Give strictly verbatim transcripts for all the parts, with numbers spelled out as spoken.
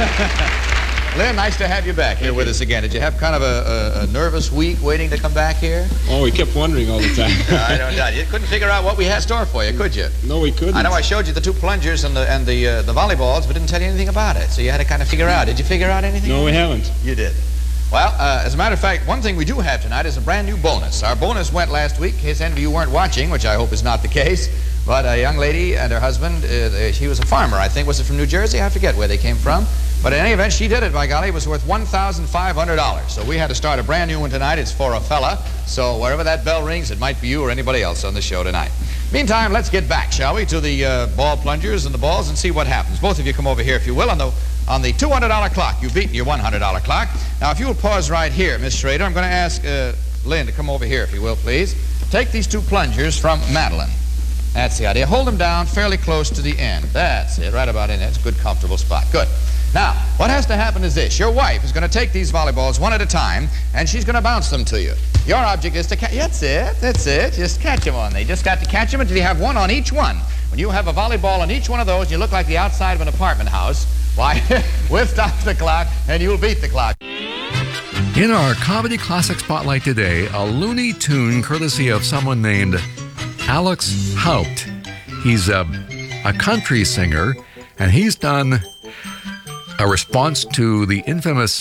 Lynn, nice to have you back here with us again. Did you have kind of a, a, a nervous week waiting to come back here? Oh, we kept wondering all the time. I don't doubt. You couldn't figure out what we had in store for you, could you? No, we couldn't. I know I showed you the two plungers and the and the uh, the volleyballs, but didn't tell you anything about it. So you had to kind of figure out. Did you figure out anything? No, we haven't. You did. Well, uh, as a matter of fact, one thing we do have tonight is a brand new bonus. Our bonus went last week, in case any of you weren't watching, which I hope is not the case. But a young lady and her husband, uh, she was a farmer, I think. Was it from New Jersey? I forget where they came from. But in any event, she did it, by golly. It was worth one thousand five hundred dollars. So we had to start a brand new one tonight. It's for a fella. So wherever that bell rings, it might be you or anybody else on the show tonight. Meantime, let's get back, shall we, to the uh, ball plungers and the balls and see what happens. Both of you come over here, if you will, on the on the two hundred dollar clock. You've beaten your one hundred dollar clock. Now, if you will pause right here, Miss Schrader, I'm going to ask uh, Lynn to come over here, if you will, please. Take these two plungers from Madeline. That's the idea. Hold them down fairly close to the end. That's it, right about in there. It's a good, comfortable spot. Good. Now, what has to happen is this. Your wife is going to take these volleyballs one at a time, and she's going to bounce them to you. Your object is to catch. That's it. That's it. Just catch them on. They just got to catch them until you have one on each one. When you have a volleyball on each one of those, you look like the outside of an apartment house. Why, we'll stop the clock, and you'll beat the clock. In our Comedy Classic Spotlight today, a Looney Tune courtesy of someone named Alex Haupt. He's a, a country singer, and he's done a response to the infamous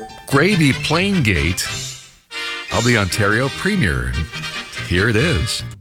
Grady Plaingate of the Ontario Premier. Here it is.